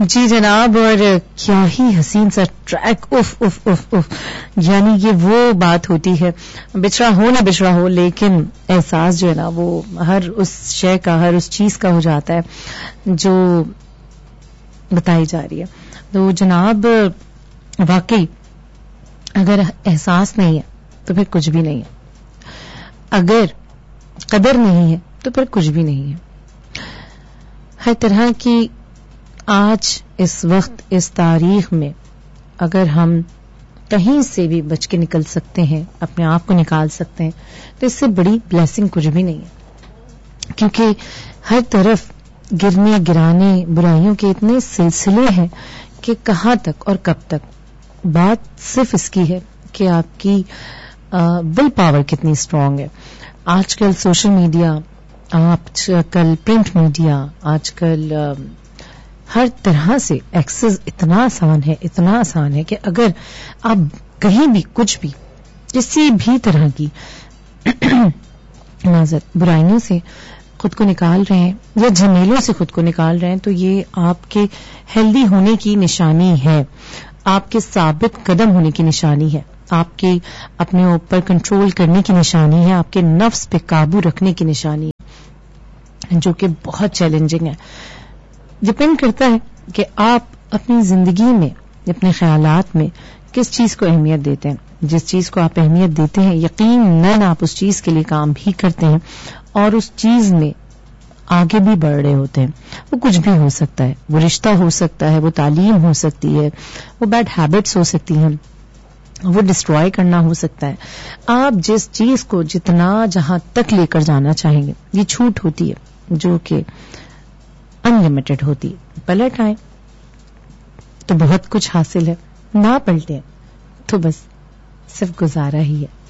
جی جناب, اور کیا ہی حسین سا track, if if if if, یعنی یہ وہ بات ہوتی ہے, بچھڑا ہو نہ بچھڑا ہو لیکن احساس جو ہے نا وہ ہر اس شے کا, ہر اس چیز کا ہو جاتا ہے جو بتائی جا رہی ہے. تو جناب واقعی اگر احساس نہیں ہے تو پھر کچھ بھی نہیں ہے, اگر قدر نہیں ہے تو پھر کچھ بھی نہیں ہے. ہر طرح کی آج اس وقت اس تاریخ میں اگر ہم کہیں سے بھی بچ کے نکل سکتے ہیں, اپنے آپ کو نکال سکتے ہیں, تو اس سے بڑی بلیسنگ کچھ بھی نہیں ہے, کیونکہ ہر طرف گرنے گرانے برائیوں کے اتنے سلسلے ہیں کہ کہاں تک اور کب تک. بات صرف اس کی ہے کہ آپ کی ول پاور کتنی اسٹرانگ ہے. آج کل سوشل میڈیا, آج کل پرنٹ میڈیا, آج کل ہر طرح سے ایکسس اتنا آسان ہے کہ اگر آپ کہیں بھی کچھ بھی کسی بھی طرح کی برائیوں سے خود کو نکال رہے ہیں یا جھمیلوں سے خود کو نکال رہے ہیں تو یہ آپ کے ہیلدی ہونے کی نشانی ہے, آپ کے ثابت قدم ہونے کی نشانی ہے, آپ کے اپنے اوپر کنٹرول کرنے کی نشانی ہے, آپ کے نفس پہ قابو رکھنے کی نشانی ہے, جو کہ بہت چیلنجنگ ہے. ڈپینڈ کرتا ہے کہ آپ اپنی زندگی میں, اپنے خیالات میں کس چیز کو اہمیت دیتے ہیں. جس چیز کو آپ اہمیت دیتے ہیں یقیناً آپ اس چیز کے لیے کام بھی کرتے ہیں اور اس چیز میں آگے بھی بڑھ رہے ہوتے ہیں. وہ کچھ بھی ہو سکتا ہے, وہ رشتہ ہو سکتا ہے, وہ تعلیم ہو سکتی ہے, وہ بیڈ ہیبٹس ہو سکتی ہیں, وہ ڈسٹرائے کرنا ہو سکتا ہے. آپ جس چیز کو جتنا جہاں تک لے کر جانا چاہیں گے, یہ چھوٹ ہوتی ہے جو کہ انلمیٹڈ ہوتی ہے. پلٹ آئے تو بہت کچھ حاصل ہے, نہ پلٹے تو بس صرف گزارا ہی ہے.